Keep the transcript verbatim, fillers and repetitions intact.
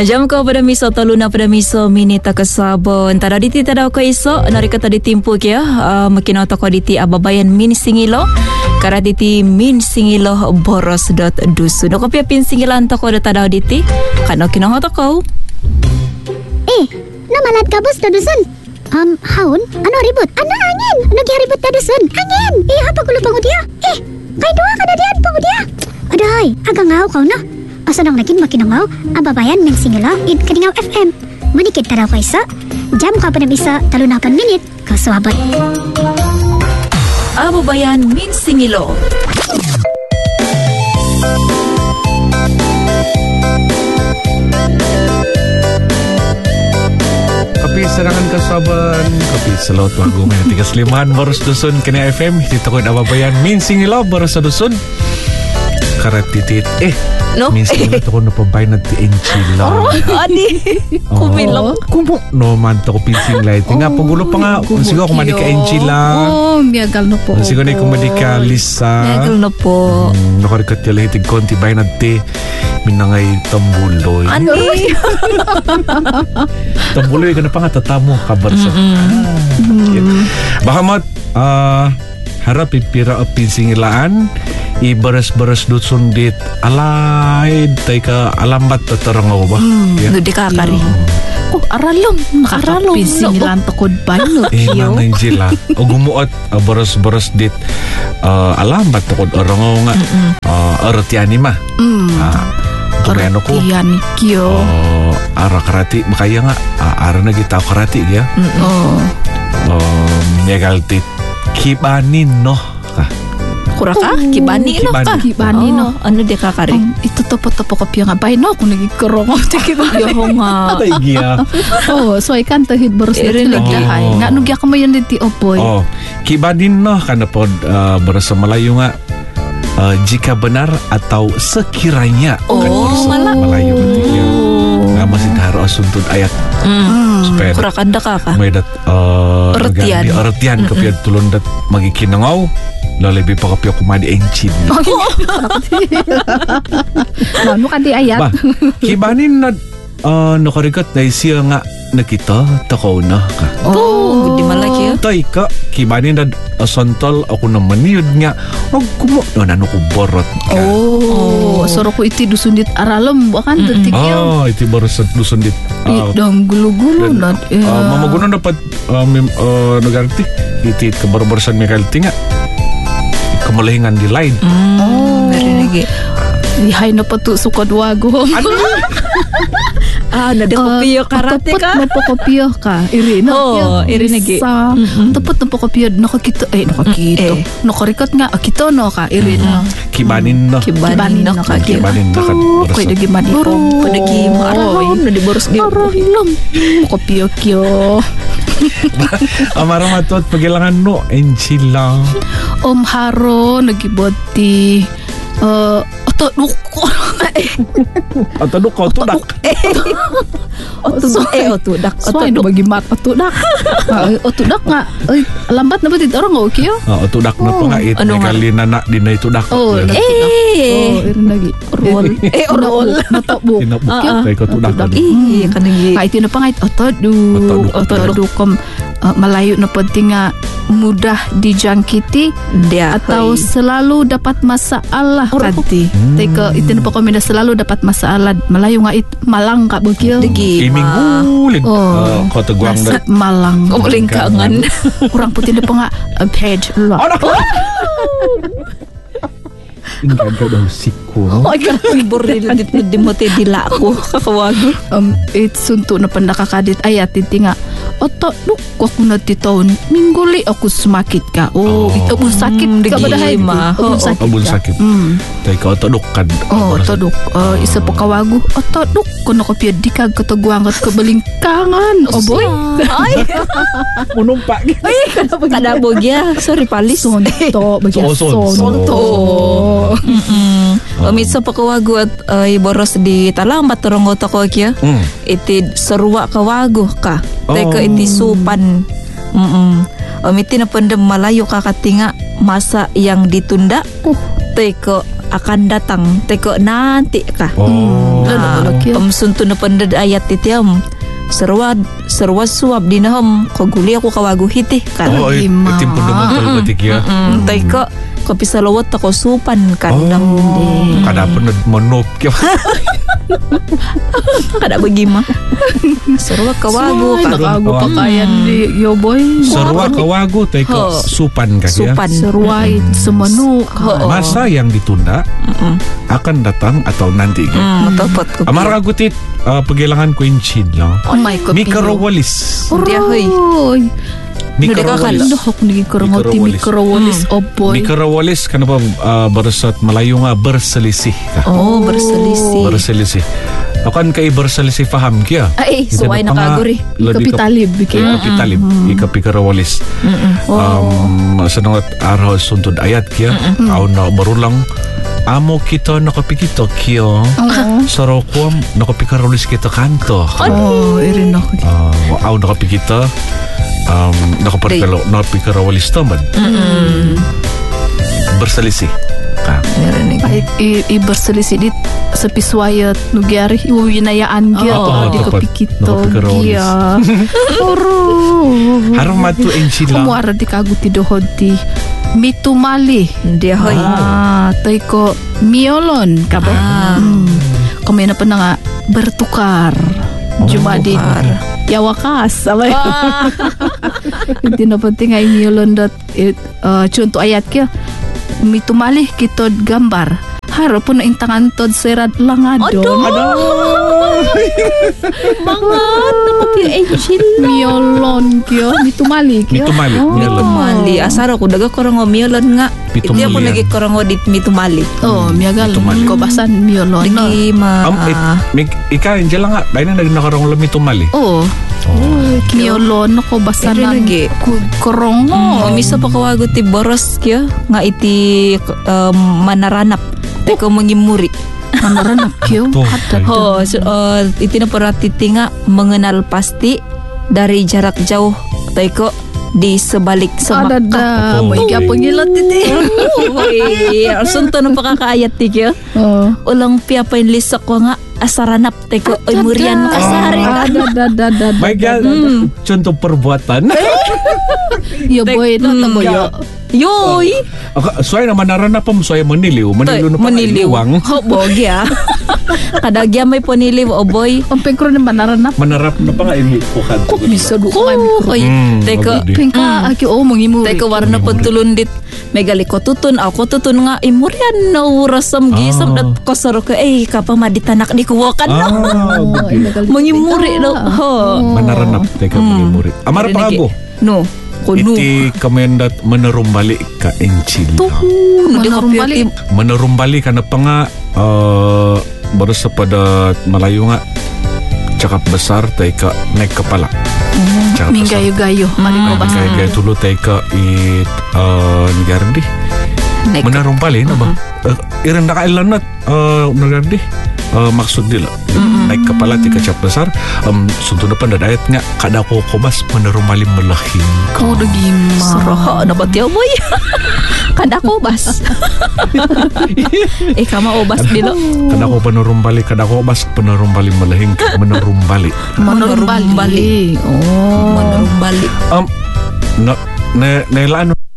Jam ko pada miso taluna pada miso minita kasabon. Tada diti tada ko iso narika tadi timpu kya uh, makina to ko diti ababayan min singilo. Kara diti min singilo boros dot dusu. No ko pia pin singilan to ko tada diti. Kano kino to ko. Eh, namalat ka bos dusun. Um, haun, ano ribut? Ano angin? Ano kaya ribut dusun? Angin. Eh, apa kulo pangu dia? Eh, kay dua kada dian pangu dia. Aday, aga ngaw kau no. Asa nang nakin makinangaw, ababayan min singilo in Kadingaw F M. Manikit taraw ko isa. Jam ka pa na bisa talunapan minit. Kaswabat. Ababayan min singilo. Kapi serangan kasaban, kapi selot wagu may tiga seliman boros dusun kena F M. Dito ko ababayan min singilo boros dusun. Karat titit eh no minsan ito ko napabay na ti enchila. Oh, adi kumilong kumpo no man to ko pinsing light nga pagulo pa nga siguro kung madika enchila. Oh miagal no po siguro ni kung madika lisa miagal no po hmm, nakarikat yala hitig konti bay na ti minangay tambuloy ano tambuloy ka na pa nga tatamo kabar sa baka mat ah harap ipira apin singilaan ibaras-baras dut sundit alay tay ka alambat tatarang ba hmm, yeah. Di ka kari oh aralom aralom singilan takod ba no eh nangay jila o gumuot uh, baras-baras dit uh, alambat takod orang nga uh, artiani ma mm. uh, Tumeno ko artiani kyo uh, ara karati makaya nga uh, ara na kita karati ya oh um, nyagaltit kibanin no ah Kura ka? Kibani no ka? Kibani no. Ano di ka kari? Um, ito topo-topo ko piyo nga. Bay no, kung nagkikarong ako sa kibani. Yo nga. Atay giya. Oh, so I can't hit boros na tinaglahay. Nga, nugya ka mo yan diti opoy. Oh, kibanin no. Kana po, uh, boros sa malayo nga. Uh, jika benar atau sekiranya. Oh, kan malayo. Oh. Nga masih haro asuntun ayat. Mm. Kura kanda ka ka? May dat, uh, Ertian. Ertian. Kapiyad tulon dat magikinangaw. Lebih pa kapyo kumadi engchin. Ano ka di ayat? Ba, kibanin na uh, nakarigat na siya nga nakita takaw na ka. Oh, di malaki. Tay ka, kibanin na uh, santol ako naman yun nga. Og kumo, no, nano ko borot ka. Oh, soro ko iti dusundit aralom. Wakan mm-hmm. Tikyo. Oh, iti borot dusundit. Uh, Idang gulo-gulo na. Uh, uh, mamagunan dapat uh, uh, nagarti. Iti kabarbarsan may kalti nga. Kemalahingan di lain. Mm, oh, narinig. Lihay na pato sukad wago. Ano? Ah, nadekopyo karate ka? Tapat na pokopyo ka. Iri na. Oh, iri nagi. Tapat na pokopyo. Nakakita. Eh, nakakita. Eh. Nakarikat nga. Akito no ka. Iri na. Kibanin no. Kibanin no ka. Kibanin no ka. Koy dagi manipong. Padagi maaralom. Nadiboros niyo. Aralom. Pokopyo kyo. Amara matot pagilangan no. Enchila. Om Haro nagiboti uh, otoduk otoduk otudak otuduk eh otudak otuduk bagi mat otudak otudak nga lambat na ba dito orang okay yo otudak na pa nga it kali na di na itudak oh eh irin lagi roll eh roll natobuk kay otudak eh kanang ay ito na pa nga otoduk otoduk kom malayo na penting nga mudah dijangkiti dia atau selalu dapat masalah kanti teka itu na pa kami na selalu dapat masalah malayo nga it malang ka bukil imingulin oh kota guang na malang lingkangan kurang putih na pa nga page lo ini kan kau dah siku oh ikan boril di mote dila ko kakawago um it's untuk na pandakakadit ayat tinga oto duk ko kuna titaon mingguli ako sumakit ka oh, oh. Ito pun sakit ka badahay ma oh sakit oh, sakit mm. Tay ka oto duk kan oh oto duk uh, isa pa kawago oto duk kuno ko piad dikag kataguangat ka balingkangan oh boy ay munumpa ay kada bogya sorry palis sonto bagya sonto sonto Omitso pa kawago at uh, iboros di talambat turong oto ko kya iti sarwa kawago ka teka iti supan umiti na pandem malayo kakatinga masa yang ditunda teko akan datang. Teko nanti kah? Oh. Ah, Om sunto na pandad ayat iti am. Serwa serwa suap dinahom ko guli ako kawagu hiti kan. Oh, it- Lima. itim pun naman tol batik ya. Mm, teko ko pisalawat ako supan kandang Oh, kada pun menop kya. kada bagima. Serwa kawagu Ay, kan. nakago pa kaya di yo boy. Sarwa kawagu tay ko Ho. supan ka ya. Supan. Seruai semanuk. Oo. Masa yang ditunda akan datang atau nanti. Mm, matapot ko. Amar aku tit uh, pegilangan Quincy lang. Oh my god. Mikrowalis. Dia hoy. Oy. Mikrowalis. Ano hok ni korongoti Mikrowalis. mikrowalis oh boy. Mikrowalis kenapa uh, bersat Melayu nga berselisih ka? Oh, berselisih. Berselisih. Akan kay berselisih faham kia. Ay, Ito suway na pa nga, nakaguri. lodi ka- Kapitalib bikin. Ikapitalib. Ikapikarawalis. Um, sanangat araw suntod ayat kia. Aw na berulang. Amo kita nakapikito kia. Saro kuam nakapikarawalis kita kanto. Oh, irin ako. Uh, aw nakapikita. Um, nakaparkalo nakapikarawalis tamad. Berselisih. Ka. Narinig. Ay, i, i berselisih dit sa piswayat nugyari iwinayaan gya Oo, di tapat. kapikito Nakapikarawalis. gya. Oro. Harang matu enchila. Umuara di kagu ti dohod ti mitumali. Dia hoy. Ah, tay ko miolon kabo. Ah. Hmm. Kami na pa na nga bertukar. Juma di ya wakas. Sabay. Hindi na pati nga miolon dot it, uh, contoh ayat kya. Mitumali kitod gambar. Haro po na intangan tod serat langadon. Mangat ako ti Angel. Miolon kyo. Mitumali kyo. Mitumali. Oh. Miolon. Mitumali. Asar ako daga korong o miolon nga. Hindi ako Pitumalian. nagi korong o dit mitumali. Oh, miyagal. Mitumali. Ko basan miolon. No? Dagi ma. Um, it, mik, ika enchila nga. Dahil na nakarong lami tumali. Oh. Miolon ko basan Iri ng lagi. ku- korongo. Oh, misa pa kawago ti boros kyo nga iti um, manaranap. Teko mangimuri. Manaranap kyo. Tuh. Hatta. Ho, so, uh, iti na paratiti nga mengenal pasti dari jarak jauh. Teko di sebalik Ada semak. da. Oh, May okay. kya pangilot iti. Uy, sunto na pakakaayat ti kyo. Oh. Ulang piya pa yung lisak ko nga asaranap. Teko, oy murian kasari. Ada da da da da. Baik ya, contoh perbuatan. Yo boy no Mm, taboyo. Yoy! Aka, Suay naman naranapam, suay maniliw. Maniliw na pa Maniliw. iluwang. Ho, bogi ah. Kadagya may paniliw, o boy. Ang pengkro ni manaranap. Manarap na pa nga ini kukan. Kok bisa du ko kay Oh, mikro. oy. Hmm, Teko, mabudi. Pengka aki o mangimuri. teko warna pagtulundit. Megali ko tutun, ako tutun nga imurian na urasam gisam Ah. dat kosoro ko eh kapa maditanak di kuwakan no. Ah, Oh, ilagal. Mangimuri no. Ho. Manaranap, teka, manimuri. Amara Iri pa nagi. ako. No. Kuno. Iti kamendat menerumbali ka Encil. No, di ko Manarumbali. piyati. Menerumbali ka na pa nga uh, baru sa pada Malayo nga cakap besar tay ka naik kepala. Cakap besar. Minggayo-gayo. Mari ko Ah, basa. kaya kaya tulo tay ka it uh, negara di. Naik. Menerumbali na ba? Uh, iran na kailan na uh, negara di. Uh, maksud dila naik kepala tika cap besar um, sunto na pandadayat nga kada ko komas menerumbali melahing Kau udah gimana? Soroho na ba tiyo boy? Kada ko bas. eh kama obas dilo. kada ko penerumbali kada ko bas penerumbali melahing menerumbali Manarumbali. Oh. Menurumbali. um na na nailaan